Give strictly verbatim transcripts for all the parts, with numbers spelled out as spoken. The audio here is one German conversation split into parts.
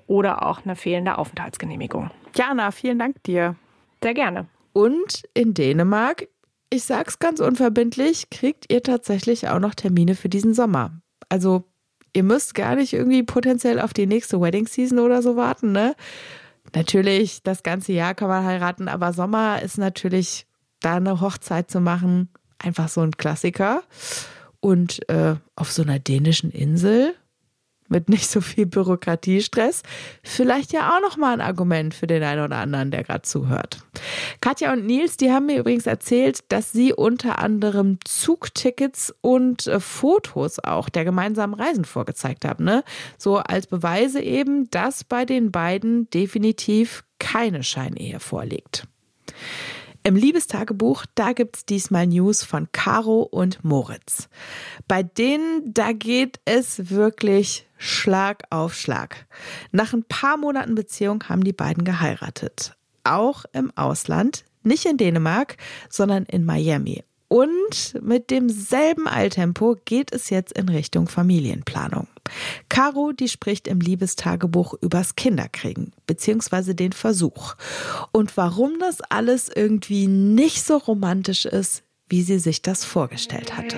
oder auch eine fehlende Aufenthaltsgenehmigung. Jana, vielen Dank dir. Sehr gerne. Und in Dänemark, ich sag's ganz unverbindlich, kriegt ihr tatsächlich auch noch Termine für diesen Sommer. Also ihr müsst gar nicht irgendwie potenziell auf die nächste Wedding Season oder so warten, ne? Natürlich, das ganze Jahr kann man heiraten, aber Sommer ist natürlich, da eine Hochzeit zu machen, einfach so ein Klassiker. Und äh, auf so einer dänischen Insel mit nicht so viel Bürokratiestress, vielleicht ja auch nochmal ein Argument für den einen oder anderen, der gerade zuhört. Katja und Nils, die haben mir übrigens erzählt, dass sie unter anderem Zugtickets und äh, Fotos auch der gemeinsamen Reisen vorgezeigt haben, ne? So als Beweise eben, dass bei den beiden definitiv keine Scheinehe vorliegt. Im Liebestagebuch, da gibt's diesmal News von Caro und Moritz. Bei denen, da geht es wirklich Schlag auf Schlag. Nach ein paar Monaten Beziehung haben die beiden geheiratet. Auch im Ausland, nicht in Dänemark, sondern in Miami. Und mit demselben Eiltempo geht es jetzt in Richtung Familienplanung. Caro, die spricht im Liebestagebuch übers Kinderkriegen, beziehungsweise den Versuch. Und warum das alles irgendwie nicht so romantisch ist, wie sie sich das vorgestellt hatte.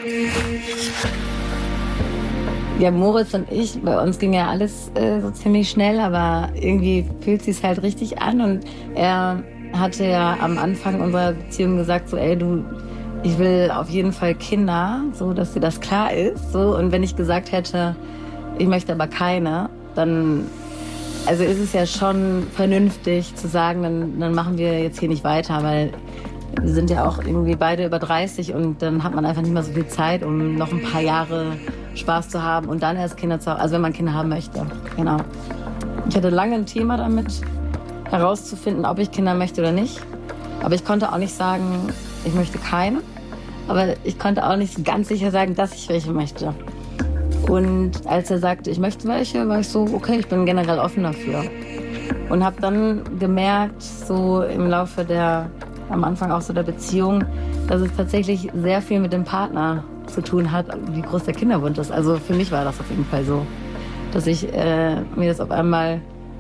Ja, Moritz und ich, bei uns ging ja alles äh, so ziemlich schnell, aber irgendwie fühlt sich's halt richtig an. Und er hatte ja am Anfang unserer Beziehung gesagt, so, ey, du, ich will auf jeden Fall Kinder, so, dass dir das klar ist. So. Und wenn ich gesagt hätte, ich möchte aber keine, dann, also ist es ja schon vernünftig zu sagen, dann, dann machen wir jetzt hier nicht weiter, weil wir sind ja auch irgendwie beide über dreißig und dann hat man einfach nicht mehr so viel Zeit, um noch ein paar Jahre Spaß zu haben und dann erst Kinder zu haben, also wenn man Kinder haben möchte, genau. Ich hatte lange ein Thema damit, herauszufinden, ob ich Kinder möchte oder nicht, aber ich konnte auch nicht sagen, ich möchte keine, aber ich konnte auch nicht ganz sicher sagen, dass ich welche möchte. Und als er sagte, ich möchte welche, war ich so, okay, ich bin generell offen dafür. Und habe dann gemerkt, so im Laufe der, am Anfang auch so der Beziehung, dass es tatsächlich sehr viel mit dem Partner zu tun hat, wie groß der Kinderwunsch ist. Also für mich war das auf jeden Fall so, dass ich äh, mir das auf einmal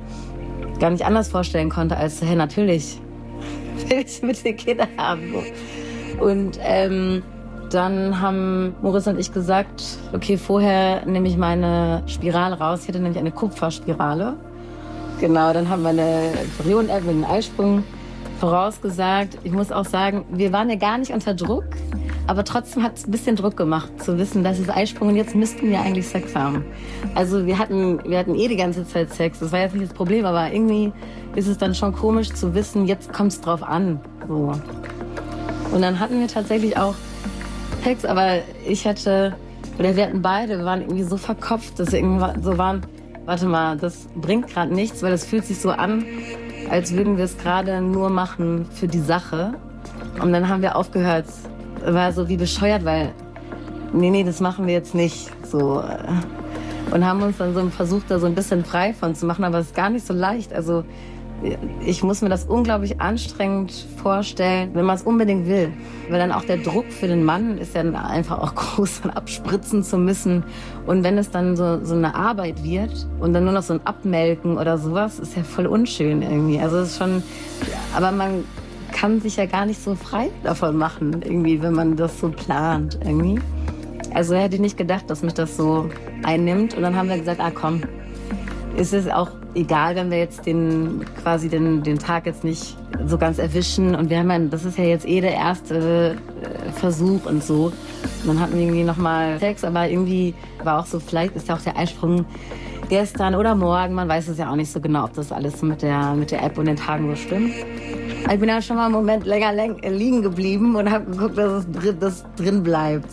gar nicht anders vorstellen konnte, als, hey, natürlich will ich mit den Kindern haben. Und ähm, dann haben Moritz und ich gesagt, okay, vorher nehme ich meine Spirale raus. Ich hatte nämlich eine Kupferspirale. Genau, dann haben wir eine Perioden-App mit einem Eisprung vorausgesagt. Ich muss auch sagen, wir waren ja gar nicht unter Druck, aber trotzdem hat es ein bisschen Druck gemacht, zu wissen, dass es Eisprung und jetzt müssten wir eigentlich Sex haben. Also wir hatten, wir hatten eh die ganze Zeit Sex, das war jetzt nicht das Problem, aber irgendwie ist es dann schon komisch zu wissen, jetzt kommt es drauf an. So. Und dann hatten wir tatsächlich auch Sex, aber ich hatte, oder wir hatten beide, wir waren irgendwie so verkopft, dass wir irgendwie so waren, warte mal, das bringt gerade nichts, weil es fühlt sich so an, als würden wir es gerade nur machen für die Sache. Und dann haben wir aufgehört, war so wie bescheuert, weil, nee, nee, das machen wir jetzt nicht, so. Und haben uns dann so versucht, da so ein bisschen frei von zu machen, aber es ist gar nicht so leicht, also ich muss mir das unglaublich anstrengend vorstellen, wenn man es unbedingt will. Weil dann auch der Druck für den Mann ist ja einfach auch groß, dann abspritzen zu müssen. Und wenn es dann so, so eine Arbeit wird und dann nur noch so ein Abmelken oder sowas, ist ja voll unschön irgendwie. Also es ist schon, aber man kann sich ja gar nicht so frei davon machen, irgendwie, wenn man das so plant irgendwie. Also hätte ich nicht gedacht, dass mich das so einnimmt. Und dann haben wir gesagt, ah komm, ist es auch egal, wenn wir jetzt den quasi den, den Tag jetzt nicht so ganz erwischen. Und wir haben ja, das ist ja jetzt eh der erste äh, Versuch und so. Und dann hatten wir irgendwie nochmal Sex, aber irgendwie war auch so, vielleicht ist ja auch der Eisprung gestern oder morgen. Man weiß es ja auch nicht so genau, ob das alles so mit der, mit der App und den Tagen so stimmt. Ich bin ja schon mal einen Moment länger liegen geblieben und habe geguckt, dass es drin, dass drin bleibt.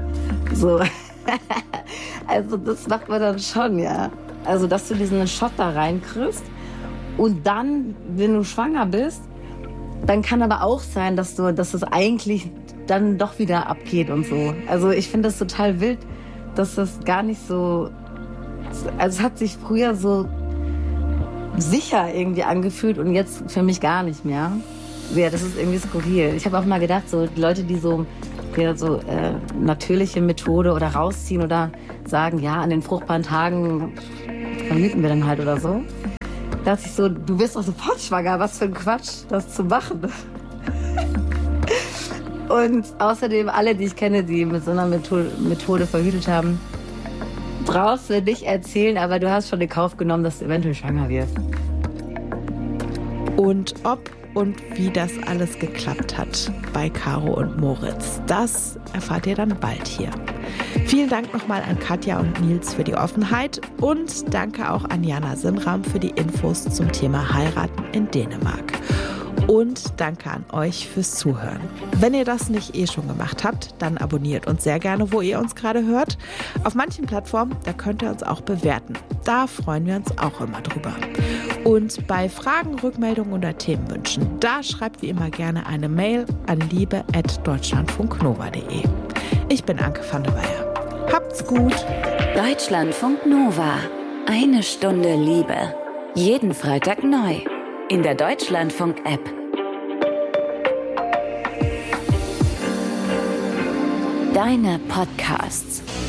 So. Also das macht man dann schon, ja. Also, dass du diesen Shot da reinkriegst und dann, wenn du schwanger bist, dann kann aber auch sein, dass du, dass es eigentlich dann doch wieder abgeht und so. Also, ich finde das total wild, dass das gar nicht so, also es hat sich früher so sicher irgendwie angefühlt und jetzt für mich gar nicht mehr. Ja, das ist irgendwie skurril. Ich habe auch mal gedacht, so die Leute, die so ja, so äh, natürliche Methode oder rausziehen oder sagen, ja, an den fruchtbaren Tagen verhüten wir dann halt oder so. dachte ich so, du wirst doch sofort schwanger, was für ein Quatsch, das zu machen. Und außerdem alle, die ich kenne, die mit so einer Methode, Methode verhütet haben, brauchst du nicht erzählen, aber du hast schon in Kauf genommen, dass du eventuell schwanger wirst. Und ob und wie das alles geklappt hat bei Caro und Moritz, das erfahrt ihr dann bald hier. Vielen Dank nochmal an Katja und Nils für die Offenheit und danke auch an Jana Simram für die Infos zum Thema Heiraten in Dänemark. Und danke an euch fürs Zuhören. Wenn ihr das nicht eh schon gemacht habt, dann abonniert uns sehr gerne, wo ihr uns gerade hört. Auf manchen Plattformen, da könnt ihr uns auch bewerten. Da freuen wir uns auch immer drüber. Und bei Fragen, Rückmeldungen oder Themenwünschen, da schreibt wie immer gerne eine Mail an liebe at deutschlandfunknova punkt de. Ich bin Anke van der Weyer. Habt's gut. Deutschlandfunk Nova. Eine Stunde Liebe. Jeden Freitag neu. In der Deutschlandfunk-App. Deine Podcasts.